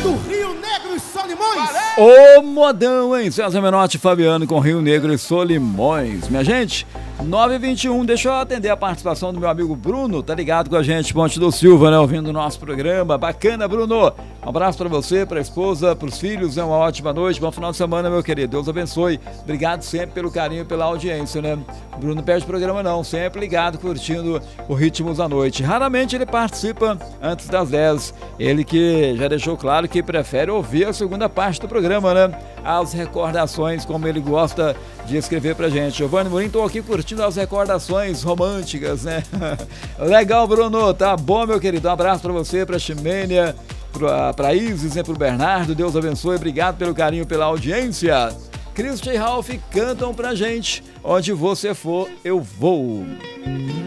do Rio Negro e Solimões. Ô modão, hein? César Menotti, Fabiano com Rio Negro e Solimões. Minha gente, 9h21, deixa eu atender a participação do meu amigo Bruno, tá ligado com a gente, Ponte do Silva, né? Ouvindo o nosso programa. Bacana, Bruno. Um abraço pra você, pra esposa, pros filhos, uma ótima noite, bom final de semana, meu querido. Deus abençoe. Obrigado sempre pelo carinho e pela audiência, né? Bruno não perde programa não, sempre ligado, curtindo o Ritmos da Noite. Raramente ele participa antes das 10. Ele que já deixou claro que prefere ouvir a segunda parte do programa, né? As recordações, como ele gosta de escrever pra gente. Giovanni Mourinho, tô aqui curtindo as recordações românticas, né? Legal, Bruno, tá bom, meu querido? Um abraço pra você, pra Ximênia, pra Isis, né? Pro Bernardo, Deus abençoe, obrigado pelo carinho, pela audiência. Christian e Ralph cantam pra gente, onde você for, eu vou.